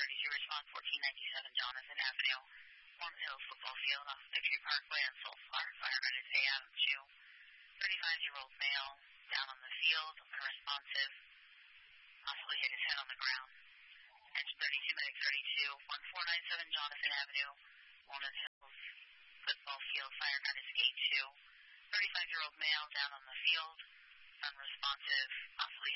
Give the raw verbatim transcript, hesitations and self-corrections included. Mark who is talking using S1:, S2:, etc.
S1: thirty-two, respond fourteen ninety-seven Jonathan Avenue, Walnut Hills Football Field off Victory Parkway on Soulflower. Fireman is A. Adam Chu. thirty-five-year-old male, down on the field, unresponsive, possibly hit his head on the ground. Engine thirty-two, medic thirty-two, one four nine seven Jonathan Avenue, Walnut Hills Football Field. Fireman is A two. thirty-five-year-old male, down on the field, unresponsive, possibly